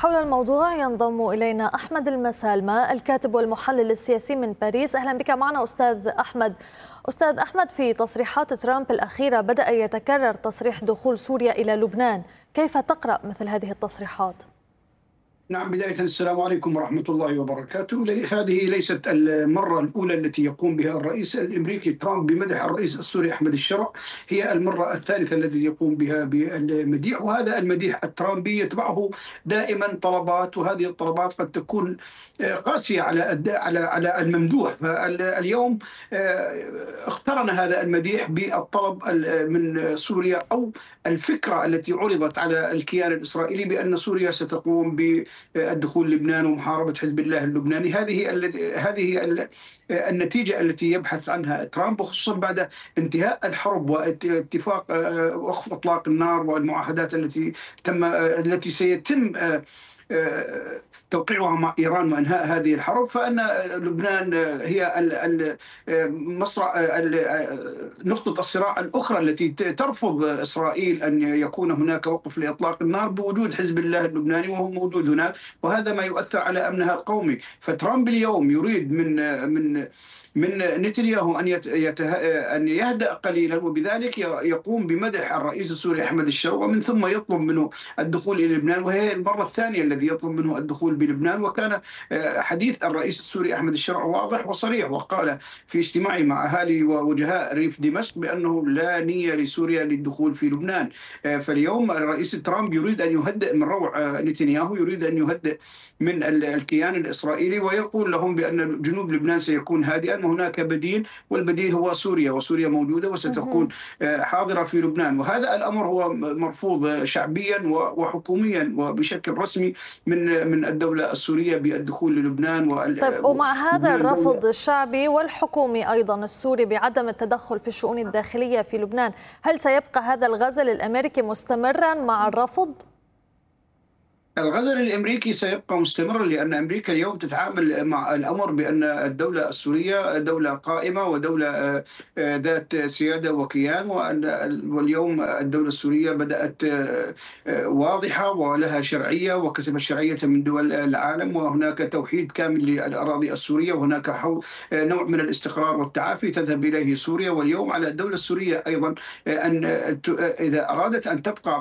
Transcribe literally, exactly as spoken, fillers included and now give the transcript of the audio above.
حول الموضوع ينضم إلينا أحمد المسالمة الكاتب والمحلل السياسي من باريس. أهلا بك معنا أستاذ أحمد. أستاذ أحمد، في تصريحات ترامب الأخيرة بدأ يتكرر تصريح دخول سوريا إلى لبنان، كيف تقرأ مثل هذه التصريحات؟ نعم، بداية السلام عليكم ورحمة الله وبركاته. هذه ليست المرة الأولى التي يقوم بها الرئيس الأمريكي ترامب بمدح الرئيس السوري أحمد الشرع، هي المرة الثالثة التي يقوم بها بالمديح، وهذا المديح الترامبي يتبعه دائما طلبات، وهذه الطلبات قد تكون قاسية على على على الممدوح. فاليوم اقترن هذا المديح بالطلب من سوريا أو الفكرة التي عرضت على الكيان الإسرائيلي بأن سوريا ستقوم ب الدخول لبنان ومحاربة حزب الله اللبناني. هذه هذه النتيجة التي يبحث عنها ترامب، وخصوصا بعد انتهاء الحرب واتفاق وقف إطلاق النار والمعاهدات التي تم التي سيتم توقيعها مع إيران وإنهاء هذه الحرب. فإن لبنان هي مصرع نقطة الصراع الأخرى التي ترفض إسرائيل أن يكون هناك وقف لإطلاق النار بوجود حزب الله اللبناني وهو موجود هناك، وهذا ما يؤثر على أمنها القومي. فترامب اليوم يريد من من من نتنياهو أن يته... أن يهدأ قليلا، وبذلك يقوم بمدح الرئيس السوري أحمد الشرع، ومن ثم يطلب منه الدخول إلى لبنان، وهي المرة الثانية الذي يطلب منه الدخول بلبنان. وكان حديث الرئيس السوري أحمد الشرع واضح وصريح، وقال في اجتماعه مع أهالي ووجهاء ريف دمشق بأنه لا نية لسوريا للدخول في لبنان. فاليوم الرئيس ترامب يريد أن يهدئ من روع نتنياهو، يريد أن يهدئ من الكيان الإسرائيلي، ويقول لهم بأن جنوب لبنان سيكون هادئا وهناك بديل، والبديل هو سوريا، وسوريا موجودة وستكون حاضرة في لبنان. وهذا الأمر هو مرفوض شعبيا وحكوميا وبشكل رسمي من من الدولة السورية بالدخول للبنان. طيب، ومع هذا الرفض الشعبي والحكومي أيضا السوري بعدم التدخل في الشؤون الداخلية في لبنان، هل سيبقى هذا الغزل الأمريكي مستمرا مع الرفض؟ الغزل الامريكي سيبقى مستمرا، لان امريكا اليوم تتعامل مع الامر بان الدوله السوريه دوله قائمه ودوله ذات سياده وكيان، واليوم الدوله السوريه بدات واضحه ولها شرعيه وكسبت شرعيه من دول العالم، وهناك توحيد كامل للاراضي السوريه، وهناك نوع من الاستقرار والتعافي تذهب اليه سوريا. واليوم على الدوله السوريه ايضا ان اذا ارادت ان تبقى